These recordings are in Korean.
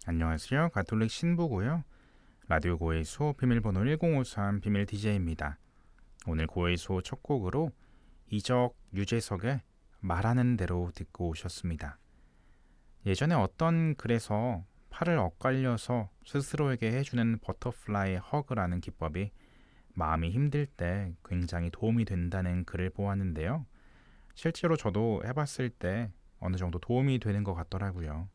안녕하세요. 가톨릭 신부고요. 라디오 고해소 비밀번호 1053 비밀 DJ입니다. 오늘 고해소 첫 곡으로 이적 유재석의 말하는 대로 듣고 오셨습니다. 예전에 어떤 글에서 팔을 엇갈려서 스스로에게 해주는 버터플라이 허그라는 기법이 마음이 힘들 때 굉장히 도움이 된다는 글을 보았는데요. 실제로 저도 해봤을 때 어느 정도 도움이 되는 것 같더라고요.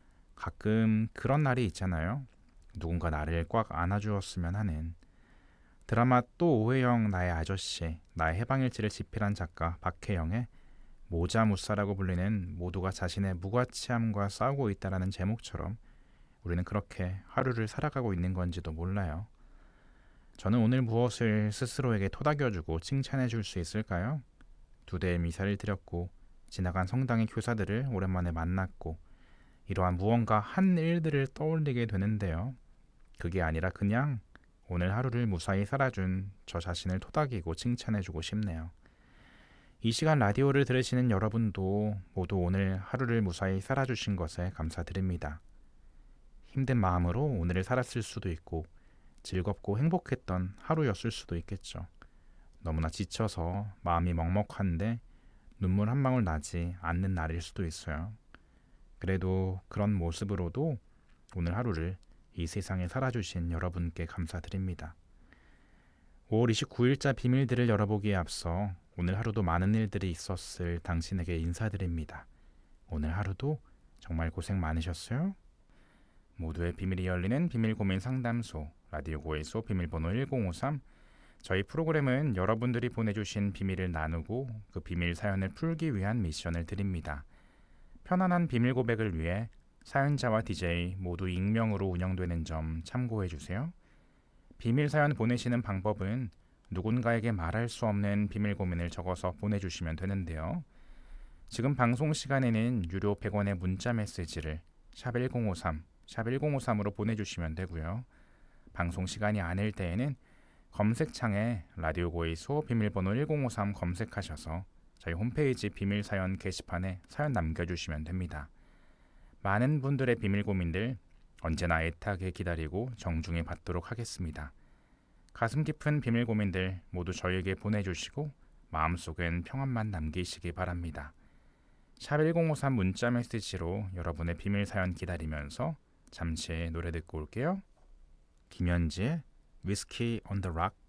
가끔 그런 날이 있잖아요. 누군가 나를 꽉 안아주었으면 하는. 드라마 또 오해영 나의 아저씨, 나의 해방일지를 집필한 작가 박혜영의 모자무사라고 불리는 모두가 자신의 무가치함과 싸우고 있다라는 제목처럼 우리는 그렇게 하루를 살아가고 있는 건지도 몰라요. 저는 오늘 무엇을 스스로에게 토닥여주고 칭찬해 줄 수 있을까요? 2대의 미사를 드렸고 지나간 성당의 교사들을 오랜만에 만났고 이러한 무언가 한 일들을 떠올리게 되는데요. 그게 아니라 그냥 오늘 하루를 무사히 살아준 저 자신을 토닥이고 칭찬해주고 싶네요. 이 시간 라디오를 들으시는 여러분도 모두 오늘 하루를 무사히 살아주신 것에 감사드립니다. 힘든 마음으로 오늘을 살았을 수도 있고 즐겁고 행복했던 하루였을 수도 있겠죠. 너무나 지쳐서 마음이 먹먹한데 눈물 한 방울 나지 않는 날일 수도 있어요. 그래도 그런 모습으로도 오늘 하루를 이 세상에 살아주신 여러분께 감사드립니다. 5월 29일자 비밀들을 열어보기에 앞서 오늘 하루도 많은 일들이 있었을 당신에게 인사드립니다. 오늘 하루도 정말 고생 많으셨어요? 모두의 비밀이 열리는 비밀고민 상담소 라디오 고해소 비밀번호 1053. 저희 프로그램은 여러분들이 보내주신 비밀을 나누고 그 비밀 사연을 풀기 위한 미션을 드립니다. 편안한 비밀 고백을 위해 사연자와 DJ 모두 익명으로 운영되는 점 참고해 주세요. 비밀 사연 보내시는 방법은 누군가에게 말할 수 없는 비밀 고민을 적어서 보내주시면 되는데요. 지금 방송 시간에는 유료 100원의 문자 메시지를 샵1053, 샵1053으로 보내주시면 되고요. 방송 시간이 아닐 때에는 검색창에 라디오 고해소 비밀번호 1053 검색하셔서 저희 홈페이지 비밀 사연 게시판에 사연 남겨주시면 됩니다. 많은 분들의 비밀 고민들 언제나 애타게 기다리고 정중히 받도록 하겠습니다. 가슴 깊은 비밀 고민들 모두 저희에게 보내주시고 마음속엔 평안만 남기시기 바랍니다. 샵 1053 문자 메시지로 여러분의 비밀 사연 기다리면서 잠시 노래 듣고 올게요. 김현지의 위스키 on the rock.